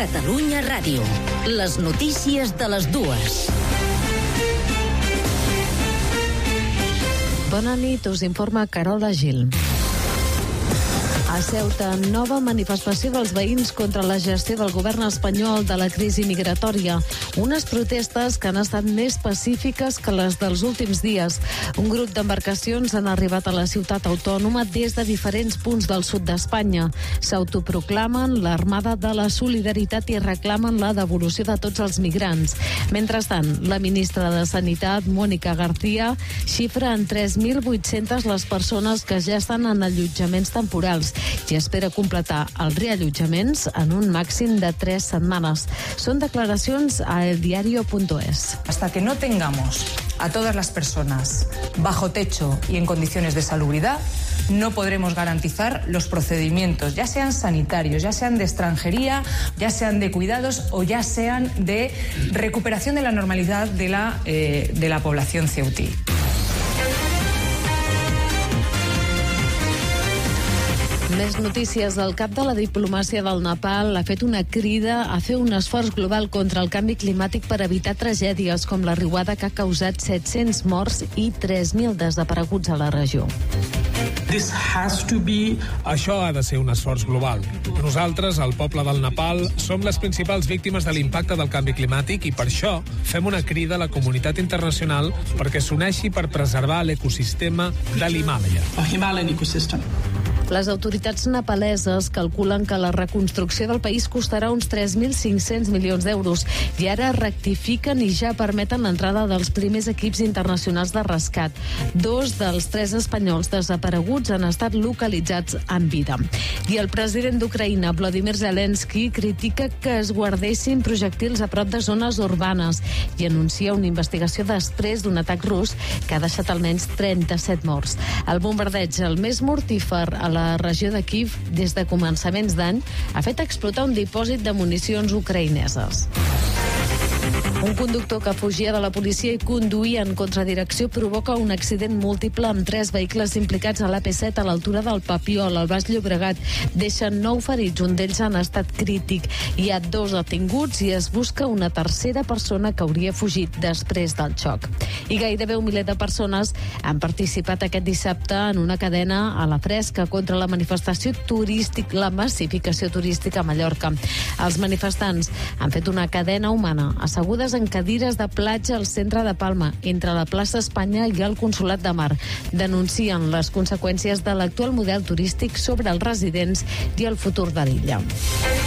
Catalunya Ràdio. Les notícies de les dues. Bona nit, us informa Carola Gil. A Ceuta, nova manifestació dels veïns contra la gestió del govern espanyol de la crisi migratòria. Unes protestes que han estat més pacífiques que les dels últims dies. Un grup d'embarcacions han arribat a la ciutat autònoma des de diferents punts del sud d'Espanya. S'autoproclamen l'Armada de la Solidaritat i reclamen la devolució de tots els migrants. Mentrestant, la ministra de Sanitat, Mónica García, xifra en 3.800 les persones que ja estan en allotjaments temporals i espera completar els reallotjaments en un màxim de 3 setmanes. Són declaracions a eldiario.es. Hasta que no tengamos a todas las personas bajo techo y en condiciones de salubridad, no podremos garantizar los procedimientos, ya sean sanitarios, ya sean de extranjería, ya sean de cuidados o ya sean de recuperación de la normalidad de la población ceutí. Més notícies. El cap de la diplomàcia del Nepal ha fet una crida a fer un esforç global contra el canvi climàtic per evitar tragèdies com la riuada que ha causat 700 morts i 3.000 desapareguts a la regió. Això ha de ser un esforç global. Nosaltres, el poble del Nepal, som les principals víctimes de l'impacte del canvi climàtic i per això fem una crida a la comunitat internacional perquè s'uneixi per preservar l'ecosistema de l'Himàlaia. Les autoritats nepaleses calculen que la reconstrucció del país costarà uns 3.500 milions d'euros i ara rectifiquen i ja permeten l'entrada dels primers equips internacionals de rescat. 2 dels 3 espanyols desapareguts han estat localitzats en vida. I el president d'Ucraïna, Volodymyr Zelensky, critica que es guardessin projectils a prop de zones urbanes i anuncia una investigació després d'un atac rus que ha deixat almenys 37 morts. El bombardeig, el més mortífer a la regió de Kyiv des de començaments d'any, ha fet explotar un dipòsit de municions ucraïneses. Un conductor que fugia de la policia i conduïa en contradirecció provoca un accident múltiple amb 3 vehicles implicats a l'AP7 a l'altura del Papiol, al Baix Llobregat. Deixen 9 ferits, un d'ells en estat crític. Hi ha 2 detinguts i es busca una tercera persona que hauria fugit després del xoc. I gairebé 1 miler de persones han participat aquest dissabte en una cadena a la fresca contra la manifestació turística, la massificació turística a Mallorca. Els manifestants han fet una cadena humana assegudes en cadires de platja al centre de Palma, entre la plaça Espanya i el Consolat de Mar. Denuncien les conseqüències de l'actual model turístic sobre els residents i el futur de l'illa.